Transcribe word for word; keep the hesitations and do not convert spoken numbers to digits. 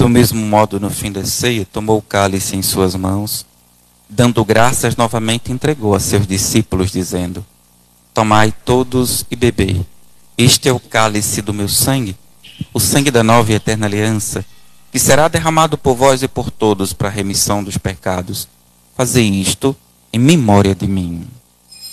Do mesmo modo, no fim da ceia, tomou o cálice em suas mãos, dando graças novamente, entregou a seus discípulos, dizendo: tomai todos e bebei. Este é o cálice do meu sangue, o sangue da nova e eterna aliança, que será derramado por vós e por todos para a remissão dos pecados. Fazei isto em memória de mim.